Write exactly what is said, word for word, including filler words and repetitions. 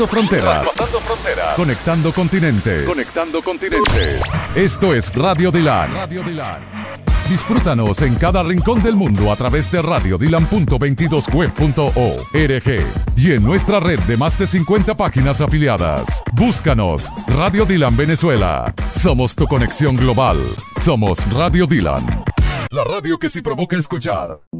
Fronteras. Traspasando fronteras. Conectando continentes. Conectando continentes. Esto es Radio Dylan. Radio Dylan. Disfrútanos en cada rincón del mundo a través de radio dylan punto veintidós web punto org y en nuestra red de más de cincuenta páginas afiliadas. Búscanos, Radio Dylan Venezuela. Somos tu conexión global. Somos Radio Dylan. La radio que sí provoca escuchar.